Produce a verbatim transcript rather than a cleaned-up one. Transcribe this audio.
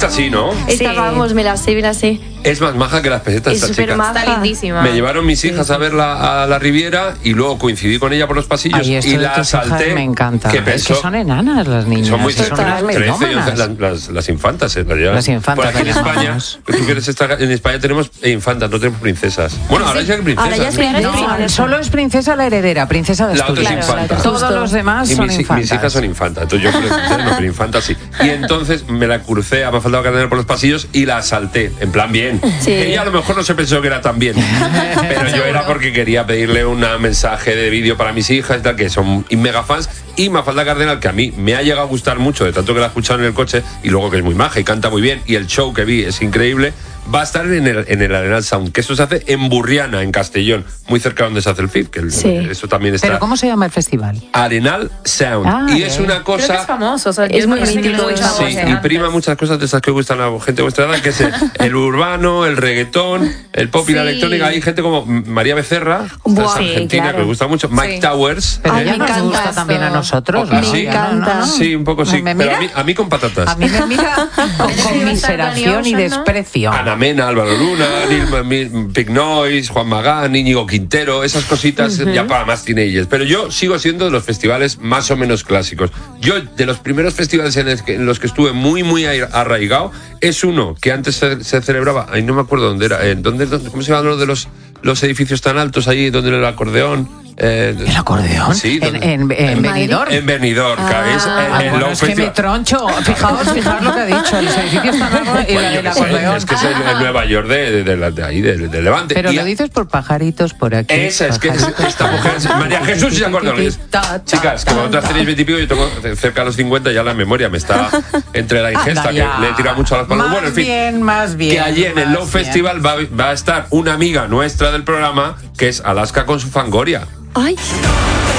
esta sí, ¿no? Esta, Sí. vamos, me la sé, me la sé. Es más maja que las pesetas Es esta súper chica. maja. Está lindísima. Me llevaron mis hijas a verla a la Riviera y luego coincidí con ella por los pasillos Ay, esto y de la tus hijas salté. me encanta. Que Es pensó, que son enanas las niñas. son muy son son unas trece y once, melómanas. las, las, las infantas, en realidad. Las infantas, Por aquí en las España, llamamos. tú que eres esta- en España tenemos infantas, no tenemos princesas. Bueno, ahora ya hay princesas. Ahora ya es ¿no? princesa. No, solo es princesa la heredera, princesa de La otra es Asturias. infanta. Todos Justo. los demás Y son mis, infantas. mis hijas son infantas, entonces yo princesa no, pero infanta sí. Y entonces me la crucé a Mafalda Cardenal por los pasillos y la asalté, en plan bien. Sí. Ella a lo mejor no se pensó que era tan bien, pero yo era porque quería pedirle un mensaje de vídeo para mis hijas y tal, que son mega fans. Y Mafalda Cardenal, que a mí me ha llegado a gustar mucho, de tanto que la he escuchado en el coche, y luego que es muy maja y canta muy bien, y el show que vi es increíble, va a estar en el, en el Arenal Sound, que eso se hace en Burriana, en Castellón, muy cerca de donde se hace el F I F, que el- Sí. eso también está. ¿Pero cómo se llama el festival? Arenal Sound. Ah, y es bien. una Creo que cosa... es famoso. O sea, Es yo muy no sé que mítico, lo escuchamos Sí, de y antes. prima muchas cosas de esas que gustan a gente de vuestra edad, que es el, el urbano, el reggaetón, el pop y la Sí. electrónica. Hay gente como María Becerra, Buah, es sí, argentina, claro. que me gusta mucho. Mike Sí. Towers. Pero Ay, ya me nos encanta gusta esto. también a nosotros. ¿Ah, ¿no? sí? Ya, encanta. ¿no? Sí, un poco sí. ¿Me Pero a mira? mí, a mí con patatas. A mí me mira con Pero es que iba a estar conmiseración Danny y Ocean, ¿no? desprecio. Ana Mena, Álvaro Luna, Neil, Big Noise, Juan Magán, Íñigo Quintero, esas cositas ya para más teenagers. Pero yo sigo siendo de los festivales más o menos clásicos. Yo, de los primeros festivales en, el que- en los que estuve muy, muy arraigado, es uno que antes se, se celebraba, ay, no me acuerdo dónde era, eh, ¿dónde, dónde- ¿cómo se llama lo de los, los edificios tan altos ahí, donde era el acordeón? Eh, ¿El acordeón? Sí, en, donde- en, en Benidorm. En Benidorm, Ah. que es el, Ah, el bueno, Low es que me Festival. troncho. Fijaos, fijaos lo que ha dicho. Los edificios están largos y la Bueno, yo del qué sé, acordeón. es que es el, el Nueva York de, de, de, la- de ahí, de, de Levante. Pero Y lo a- dices por pajaritos por aquí. Esa es que es- pajaritos. esta mujer, es María Jesús y acordeones. Chicas, como vosotras tenéis veintipico, yo tengo cerca de los cincuenta, ya la memoria me está entre la ingesta, Anda que ya. le he tirado mucho a las palabras. Más Bueno, en fin, bien, más bien. que allí en el más Low bien. Festival va, va a estar una amiga nuestra del programa, que es Alaska con su Fangoria. Ay.